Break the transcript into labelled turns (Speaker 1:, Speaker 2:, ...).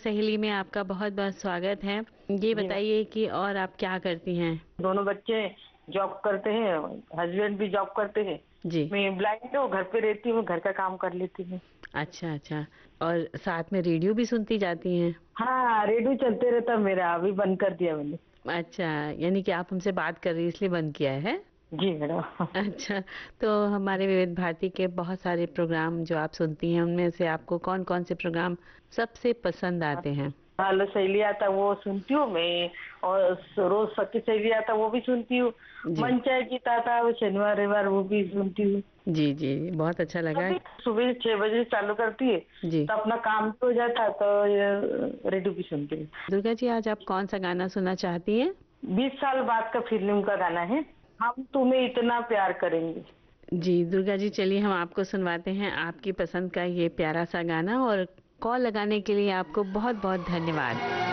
Speaker 1: सहेली में आपका बहुत बहुत स्वागत है। ये
Speaker 2: जी मैम।
Speaker 1: बताइए कि और आप क्या करती हैं?
Speaker 2: दोनों बच्चे जॉब करते हैं, हस्बैंड भी जॉब करते हैं।
Speaker 1: जी।
Speaker 2: मैं ब्लाइंड हूँ, घर पे रहती हूँ, घर का काम कर लेती हूँ।
Speaker 1: अच्छा अच्छा। और साथ में रेडियो भी सुनती जाती हैं?
Speaker 2: हाँ, रेडियो चलते रहता मेरा, अभी बंद कर दिया मैंने।
Speaker 1: अच्छा, यानी कि आप हमसे बात कर रही इसलिए बंद किया है?
Speaker 2: जी मैडम।
Speaker 1: अच्छा। तो हमारे विविध भारती के बहुत सारे प्रोग्राम जो आप सुनती हैं उनमें से आपको कौन कौन से प्रोग्राम सबसे पसंद आते हैं?
Speaker 2: हेलो सहेली आता वो सुनती हूँ मैं, और रोज सखी सहेली आता वो भी सुनती हूँ।
Speaker 1: जी
Speaker 2: मन चाहे गीत आता है वो शनिवार रविवार वो भी सुनती हूँ।
Speaker 1: जी जी, बहुत अच्छा लगा।
Speaker 2: अभी सुबह 6 बजे चालू करती है,
Speaker 1: जी।
Speaker 2: तो अपना काम भी हो जाता है, तो ये रेडियो भी सुनती हूँ।
Speaker 1: दुर्गा जी, आज आप कौन सा गाना सुनना चाहती हैं?
Speaker 2: 20 साल बाद का फिल्म का गाना है, हम तुम्हें इतना प्यार करेंगे।
Speaker 1: जी दुर्गा जी, चलिए हम आपको सुनवाते हैं आपकी पसंद का ये प्यारा सा गाना। और कॉल लगाने के लिए आपको बहुत बहुत धन्यवाद।